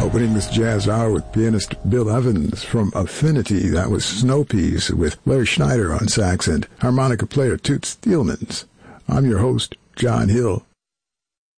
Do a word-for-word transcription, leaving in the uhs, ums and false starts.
Opening this jazz hour with pianist Bill Evans from Affinity. That was Snow Peas with Larry Schneider on sax and harmonica player Toots Thielmans. I'm your host, John Hill.